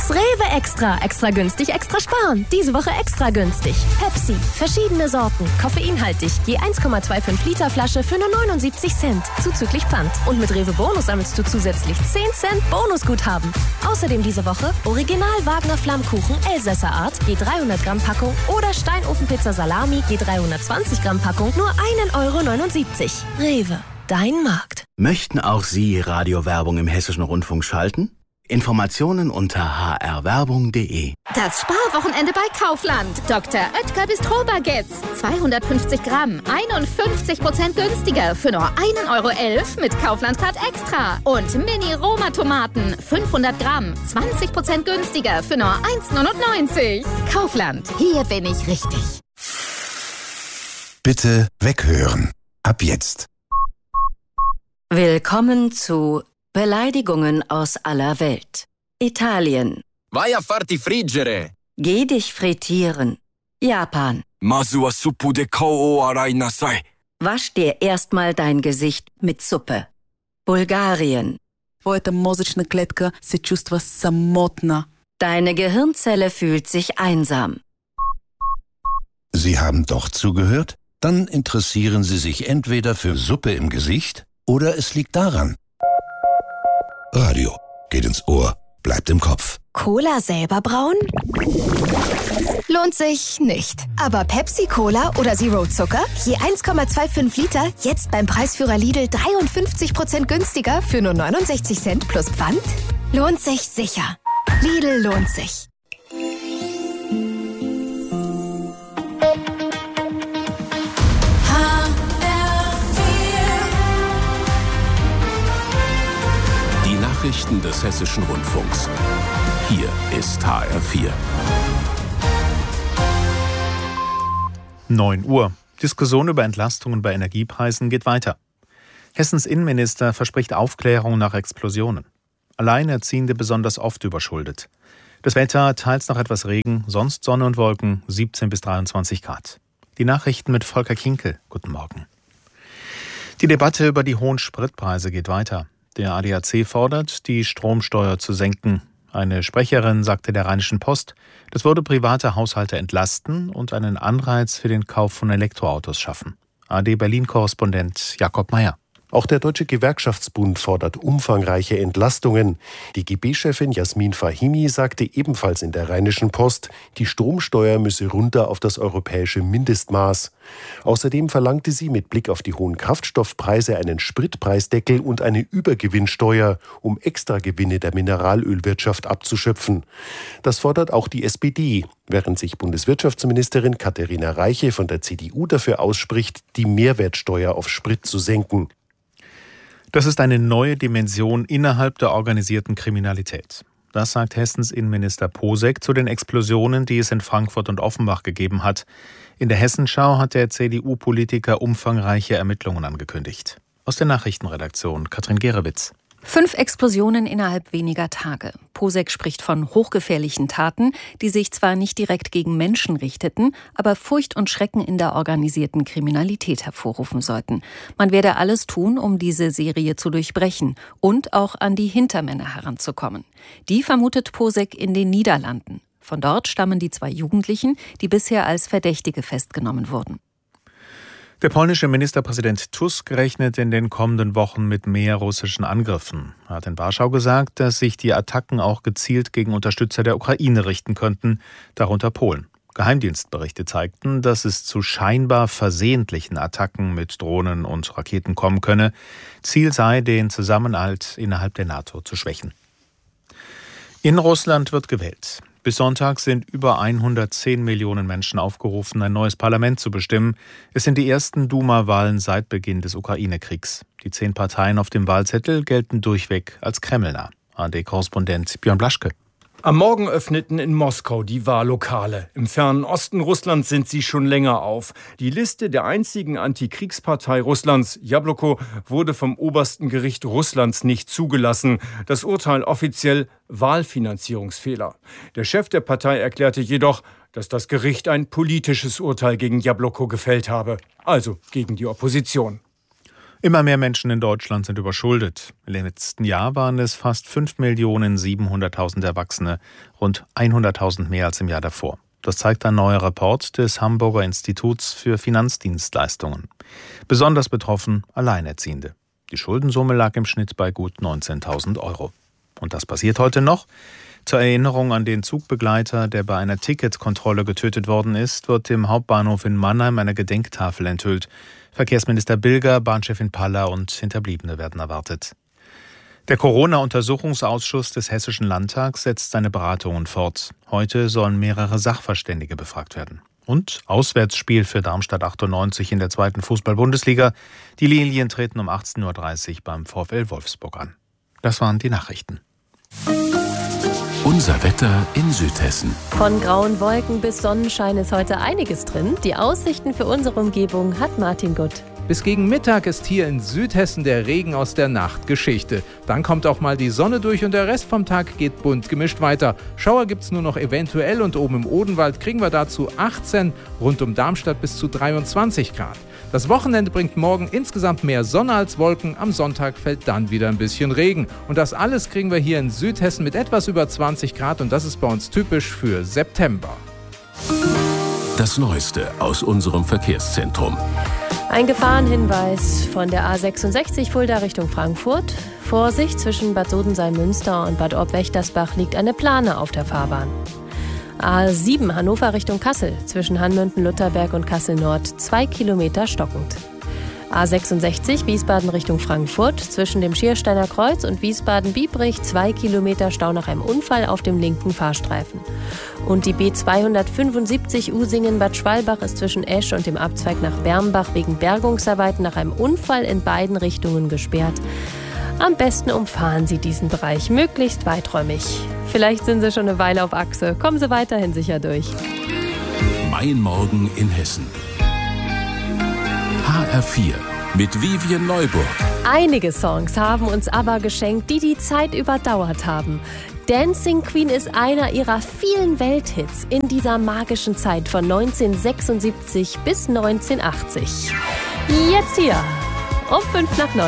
Das Rewe Extra. Extra günstig, extra sparen. Diese Woche extra günstig. Pepsi. Verschiedene Sorten. Koffeinhaltig. Je 1,25 Liter Flasche für nur 79 Cent. Zuzüglich Pfand. Und mit Rewe Bonus sammelst du zusätzlich 10 Cent Bonusguthaben. Außerdem diese Woche Original Wagner Flammkuchen Elsässer Art. Je 300 Gramm Packung. Oder Steinofenpizza Salami. Je 320 Gramm Packung. Nur 1,79 €. Rewe. Dein Markt. Möchten auch Sie Radiowerbung im Hessischen Rundfunk schalten? Informationen unter hrwerbung.de. Das Sparwochenende bei Kaufland. Dr. Oetker Bistro-Baguettes. 250 Gramm, 51% günstiger für nur 1,11 € mit Kaufland-Card Extra. Und Mini-Roma-Tomaten, 500 Gramm, 20% günstiger für nur 1,99 €. Kaufland, hier bin ich richtig. Bitte weghören. Ab jetzt. Willkommen zu Beleidigungen aus aller Welt. Italien. Vai a farti friggere. Geh dich frittieren. Japan. Masu wa suppu de kou o arai nasai. Wasch dir erstmal dein Gesicht mit Suppe. Bulgarien. Твоята мозъчна клетка се чувства самотна. Deine Gehirnzelle fühlt sich einsam. Sie haben doch zugehört? Dann interessieren Sie sich entweder für Suppe im Gesicht oder es liegt daran. Radio geht ins Ohr, bleibt im Kopf. Cola selber brauen? Lohnt sich nicht. Aber Pepsi-Cola oder Zero Zucker? Je 1,25 Liter, jetzt beim Preisführer Lidl 53% günstiger für nur 69 Cent plus Pfand? Lohnt sich sicher. Lidl lohnt sich. Die Nachrichten des Hessischen Rundfunks. Hier ist HR4. 9 Uhr. Diskussion über Entlastungen bei Energiepreisen geht weiter. Hessens Innenminister verspricht Aufklärung nach Explosionen. Alleinerziehende besonders oft überschuldet. Das Wetter teils noch etwas Regen, sonst Sonne und Wolken, 17 bis 23 Grad. Die Nachrichten mit Volker Kinkel. Guten Morgen. Die Debatte über die hohen Spritpreise geht weiter. Der ADAC fordert, die Stromsteuer zu senken. Eine Sprecherin sagte der Rheinischen Post, das würde private Haushalte entlasten und einen Anreiz für den Kauf von Elektroautos schaffen. AD Berlin-Korrespondent Jakob Meyer. Auch der Deutsche Gewerkschaftsbund fordert umfangreiche Entlastungen. Die GB-Chefin Jasmin Fahimi sagte ebenfalls in der Rheinischen Post, die Stromsteuer müsse runter auf das europäische Mindestmaß. Außerdem verlangte sie mit Blick auf die hohen Kraftstoffpreise einen Spritpreisdeckel und eine Übergewinnsteuer, um Extragewinne der Mineralölwirtschaft abzuschöpfen. Das fordert auch die SPD, während sich Bundeswirtschaftsministerin Katharina Reiche von der CDU dafür ausspricht, die Mehrwertsteuer auf Sprit zu senken. Das ist eine neue Dimension innerhalb der organisierten Kriminalität. Das sagt Hessens Innenminister Posek zu den Explosionen, die es in Frankfurt und Offenbach gegeben hat. In der Hessenschau hat der CDU-Politiker umfangreiche Ermittlungen angekündigt. Aus der Nachrichtenredaktion Katrin Gerewitz. 5 Explosionen innerhalb weniger Tage. Posek spricht von hochgefährlichen Taten, die sich zwar nicht direkt gegen Menschen richteten, aber Furcht und Schrecken in der organisierten Kriminalität hervorrufen sollten. Man werde alles tun, um diese Serie zu durchbrechen und auch an die Hintermänner heranzukommen. Die vermutet Posek in den Niederlanden. Von dort stammen die 2 Jugendlichen, die bisher als Verdächtige festgenommen wurden. Der polnische Ministerpräsident Tusk rechnet in den kommenden Wochen mit mehr russischen Angriffen. Er hat in Warschau gesagt, dass sich die Attacken auch gezielt gegen Unterstützer der Ukraine richten könnten, darunter Polen. Geheimdienstberichte zeigten, dass es zu scheinbar versehentlichen Attacken mit Drohnen und Raketen kommen könne. Ziel sei, den Zusammenhalt innerhalb der NATO zu schwächen. In Russland wird gewählt. Bis Sonntag sind über 110 Millionen Menschen aufgerufen, ein neues Parlament zu bestimmen. Es sind die ersten Duma-Wahlen seit Beginn des Ukraine-Kriegs. Die 10 Parteien auf dem Wahlzettel gelten durchweg als kremlnah. ARD-Korrespondent Björn Blaschke. Am Morgen öffneten in Moskau die Wahllokale. Im fernen Osten Russlands sind sie schon länger auf. Die Liste der einzigen Antikriegspartei Russlands, Jabloko, wurde vom obersten Gericht Russlands nicht zugelassen. Das Urteil offiziell Wahlfinanzierungsfehler. Der Chef der Partei erklärte jedoch, dass das Gericht ein politisches Urteil gegen Jabloko gefällt habe, also gegen die Opposition. Immer mehr Menschen in Deutschland sind überschuldet. Im letzten Jahr waren es fast 5.700.000 Erwachsene, rund 100.000 mehr als im Jahr davor. Das zeigt ein neuer Report des Hamburger Instituts für Finanzdienstleistungen. Besonders betroffen Alleinerziehende. Die Schuldensumme lag im Schnitt bei gut 19.000 €. Und das passiert heute noch. Zur Erinnerung an den Zugbegleiter, der bei einer Ticketkontrolle getötet worden ist, wird im Hauptbahnhof in Mannheim eine Gedenktafel enthüllt. Verkehrsminister Bilger, Bahnchefin Paller und Hinterbliebene werden erwartet. Der Corona-Untersuchungsausschuss des Hessischen Landtags setzt seine Beratungen fort. Heute sollen mehrere Sachverständige befragt werden. Und Auswärtsspiel für Darmstadt 98 in der 2. Fußball-Bundesliga. Die Lilien treten um 18.30 Uhr beim VfL Wolfsburg an. Das waren die Nachrichten. Unser Wetter in Südhessen. Von grauen Wolken bis Sonnenschein ist heute einiges drin. Die Aussichten für unsere Umgebung hat Martin Gutt. Bis gegen Mittag ist hier in Südhessen der Regen aus der Nacht Geschichte. Dann kommt auch mal die Sonne durch und der Rest vom Tag geht bunt gemischt weiter. Schauer gibt's nur noch eventuell und oben im Odenwald kriegen wir dazu 18, rund um Darmstadt bis zu 23 Grad. Das Wochenende bringt morgen insgesamt mehr Sonne als Wolken. Am Sonntag fällt dann wieder ein bisschen Regen. Und das alles kriegen wir hier in Südhessen mit etwas über 20 Grad und das ist bei uns typisch für September. Das Neueste aus unserem Verkehrszentrum. Ein Gefahrenhinweis von der A66 Fulda Richtung Frankfurt. Vorsicht, zwischen Bad Sodensheim-Münster und Bad Orb-Wächtersbach liegt eine Plane auf der Fahrbahn. A7 Hannover Richtung Kassel, zwischen Hanmünden-Lutherberg und Kassel-Nord 2 Kilometer stockend. A66 Wiesbaden Richtung Frankfurt, zwischen dem Schiersteiner Kreuz und Wiesbaden-Biebrich 2 Kilometer Stau nach einem Unfall auf dem linken Fahrstreifen. Und die B275 Usingen-Bad Schwalbach ist zwischen Esch und dem Abzweig nach Bermbach wegen Bergungsarbeiten nach einem Unfall in beiden Richtungen gesperrt. Am besten umfahren Sie diesen Bereich möglichst weiträumig. Vielleicht sind Sie schon eine Weile auf Achse. Kommen Sie weiterhin sicher durch. Mein Morgen in Hessen. HR4 mit Vivian Neuburg. Einige Songs haben uns aber geschenkt, die die Zeit überdauert haben. Dancing Queen ist einer ihrer vielen Welthits in dieser magischen Zeit von 1976 bis 1980. Jetzt hier um 8:55.